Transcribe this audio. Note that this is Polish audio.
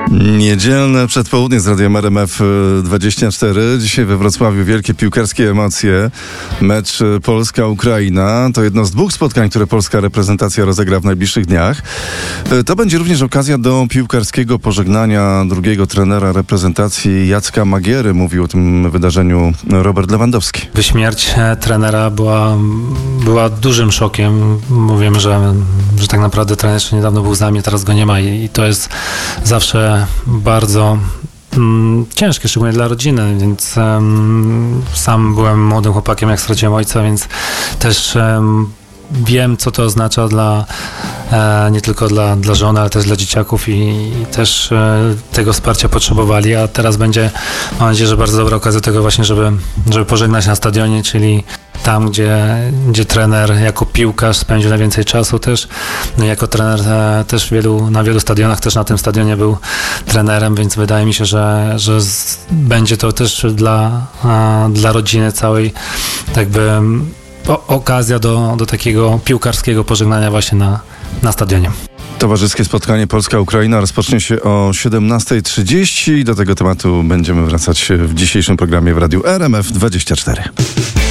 Niedzielne przedpołudnie z Radiem RMF24. Dzisiaj we Wrocławiu wielkie piłkarskie emocje. Mecz Polska-Ukraina to jedno z dwóch spotkań, które polska reprezentacja rozegra w najbliższych dniach. To będzie również okazja do piłkarskiego pożegnania drugiego trenera reprezentacji Jacka Magiery. Mówił o tym wydarzeniu Robert Lewandowski. Śmierć trenera była dużym szokiem. Mówimy, że tak naprawdę trener jeszcze niedawno był z nami, teraz go nie ma i to jest zawsze bardzo ciężkie, szczególnie dla rodziny, więc sam byłem młodym chłopakiem, jak straciłem ojca, więc też wiem, co to oznacza nie tylko dla żony, ale też dla dzieciaków i też tego wsparcia potrzebowali, a teraz będzie, mam nadzieję, że bardzo dobra okazja do tego właśnie, żeby pożegnać na stadionie, czyli tam, gdzie trener jako piłkarz spędził najwięcej czasu też, no jako trener też na wielu stadionach, też na tym stadionie był trenerem, więc wydaje mi się, że będzie to też dla rodziny całej jakby okazja do takiego piłkarskiego pożegnania właśnie na stadionie. Towarzyskie spotkanie Polska-Ukraina rozpocznie się o 17:30. Do tego tematu będziemy wracać w dzisiejszym programie w Radiu RMF24.